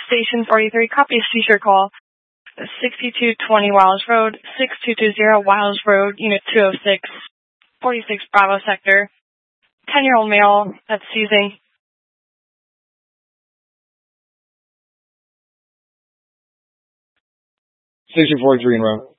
Station 43, copy a seizure call. 6220 Wiles Road, 6220 Wiles Road, Unit 206, 46 Bravo Sector. 10-year-old male that's seizing. Station 43 en route.